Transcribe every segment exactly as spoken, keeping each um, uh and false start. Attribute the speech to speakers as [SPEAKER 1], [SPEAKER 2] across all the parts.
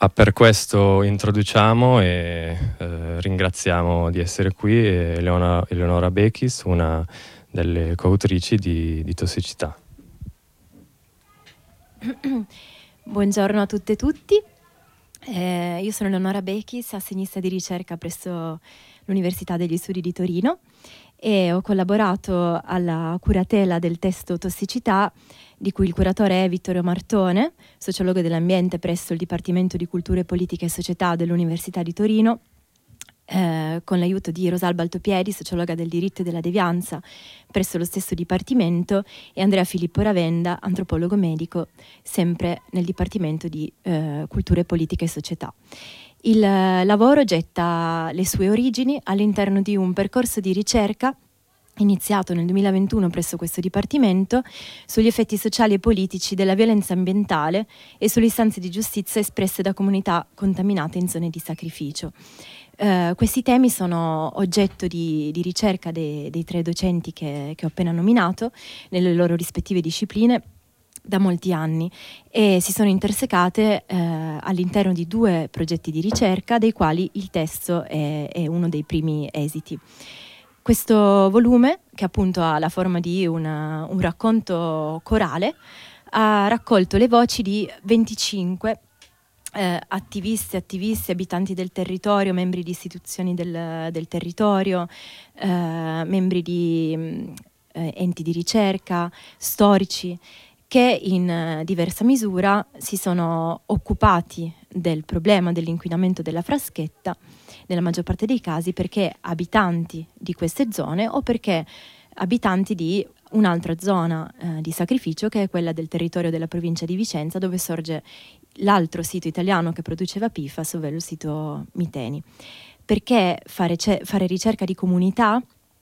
[SPEAKER 1] Ah, per questo introduciamo e eh, ringraziamo di essere qui Eleonora, Eleonora Bechis, una delle coautrici di, di Tossicità.
[SPEAKER 2] Buongiorno a tutte e tutti. Eh, io sono Eleonora Bechis, assegnista di ricerca presso l'Università degli Studi di Torino e ho collaborato alla curatela del testo Tossicità, di cui il curatore è Vittorio Martone, sociologo dell'ambiente presso il Dipartimento di Culture, Politica e Società dell'Università di Torino, eh, con l'aiuto di Rosalba Altopiedi, sociologa del diritto e della devianza presso lo stesso Dipartimento, e Andrea Filippo Ravenda, antropologo medico, sempre nel Dipartimento di eh, Culture, Politica e Società. Il lavoro getta le sue origini all'interno di un percorso di ricerca iniziato nel duemilaventuno presso questo Dipartimento sugli effetti sociali e politici della violenza ambientale e sulle istanze di giustizia espresse da comunità contaminate in zone di sacrificio. Uh, questi temi sono oggetto di, di ricerca dei, dei tre docenti che, che ho appena nominato nelle loro rispettive discipline da molti anni e si sono intersecate eh, all'interno di due progetti di ricerca, dei quali il testo è, è uno dei primi esiti. Questo volume, che appunto ha la forma di una, un racconto corale, ha raccolto le voci di venticinque eh, attiviste, attivisti, abitanti del territorio, membri di istituzioni del, del territorio, eh, membri di eh, enti di ricerca, storici, che in uh, diversa misura si sono occupati del problema dell'inquinamento della Fraschetta, nella maggior parte dei casi perché abitanti di queste zone o perché abitanti di un'altra zona uh, di sacrificio, che è quella del territorio della provincia di Vicenza, dove sorge l'altro sito italiano che produceva P F A S, ovvero il sito Miteni. Perché fare, ce- fare ricerca di comunità,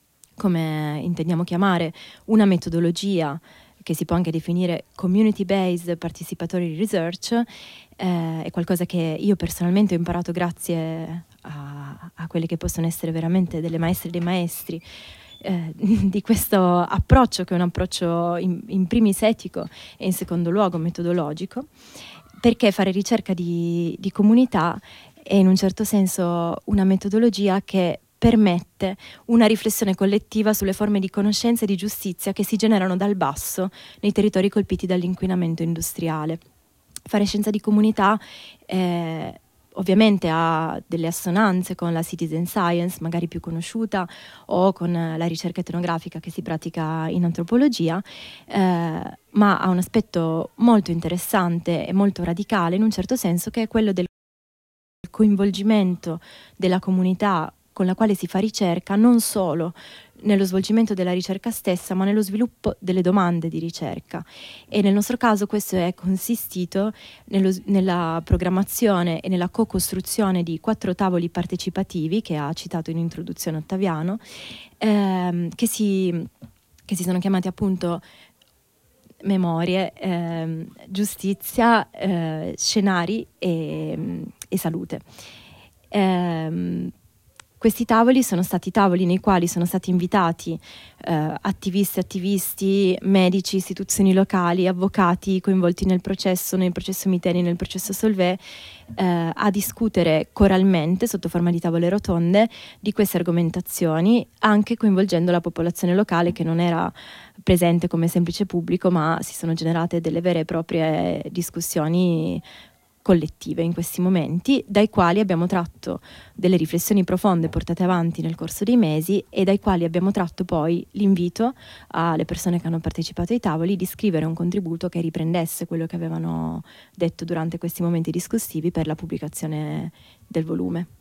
[SPEAKER 2] come intendiamo chiamare una metodologia che si può anche definire community-based participatory research, eh, è qualcosa che io personalmente ho imparato grazie a, a quelle che possono essere veramente delle maestre e dei maestri eh, di questo approccio, che è un approccio in, in primis etico e in secondo luogo metodologico, perché fare ricerca di, di comunità è in un certo senso una metodologia che permette una riflessione collettiva sulle forme di conoscenza e di giustizia che si generano dal basso nei territori colpiti dall'inquinamento industriale. Fare scienza di comunità eh, ovviamente ha delle assonanze con la citizen science, magari più conosciuta, o con la ricerca etnografica che si pratica in antropologia, eh, ma ha un aspetto molto interessante e molto radicale in un certo senso, che è quello del coinvolgimento della comunità con la quale si fa ricerca, non solo nello svolgimento della ricerca stessa, ma nello sviluppo delle domande di ricerca. E nel nostro caso questo è consistito nello, nella programmazione e nella co-costruzione di quattro tavoli partecipativi, che ha citato in introduzione Ottaviano, ehm, che, si, che si sono chiamati appunto memorie, ehm, giustizia, eh, scenari e, e salute. Ehm, Questi tavoli sono stati tavoli nei quali sono stati invitati eh, attivisti, attivisti, medici, istituzioni locali, avvocati coinvolti nel processo, nel processo Miteni, nel processo Solvay, eh, a discutere coralmente, sotto forma di tavole rotonde, di queste argomentazioni, anche coinvolgendo la popolazione locale, che non era presente come semplice pubblico, ma si sono generate delle vere e proprie discussioni collettive in questi momenti, dai quali abbiamo tratto delle riflessioni profonde portate avanti nel corso dei mesi e dai quali abbiamo tratto poi l'invito alle persone che hanno partecipato ai tavoli di scrivere un contributo che riprendesse quello che avevano detto durante questi momenti discussivi per la pubblicazione del volume.